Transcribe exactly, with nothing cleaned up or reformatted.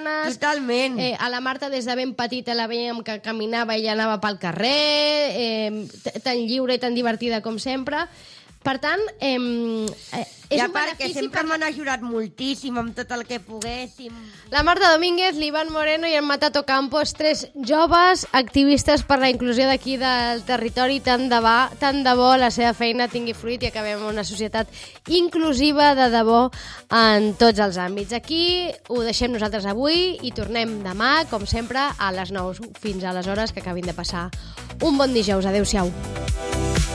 ganes. Totalment. Eh, a la Marta des de ben petita la veiem que caminava i ja anava pel carrer, eh, tan lliure i tan divertida com sempre. Per tant, eh, eh, és I un a part que benefici... sempre per... m'han ajudat moltíssim amb tot el que poguéssim. La Marta Domínguez, l'Ivan Moreno i en Matato Campos, tres joves activistes per la inclusió d'aquí del territori, tant de, va, tant de bo la seva feina tingui fruit i acabem en una societat inclusiva de debò en tots els àmbits. Aquí ho deixem nosaltres avui i tornem demà, com sempre, a les nou. Fins aleshores, que acabin de passar un bon dijous. Adéu-siau.